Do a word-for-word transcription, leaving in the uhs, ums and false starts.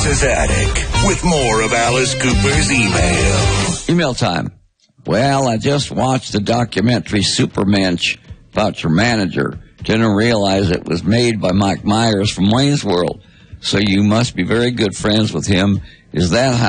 Alice's Attic with more of Alice Cooper's email. Email time. Well, I just watched the documentary Supermensch about your manager. Didn't realize it was made by Mike Myers from Wayne's World. So you must be very good friends with him. Is that how?